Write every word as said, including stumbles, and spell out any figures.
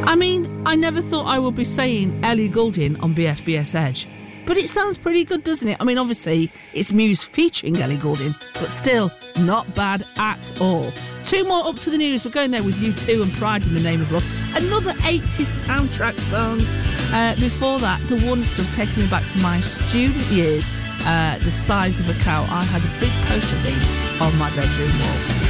I mean, I never thought I would be saying Ellie Goulding on B F B S Edge. But it sounds pretty good, doesn't it? I mean, obviously, it's Muse featuring Ellie Goulding, but still, not bad at all. Two more up to the news. We're going there with U two and Pride in the Name of Love. Another eighties soundtrack song. Uh, before that, the one stuff taking me back to my student years, uh, The Size of a Cow. I had a big poster of these on my bedroom wall.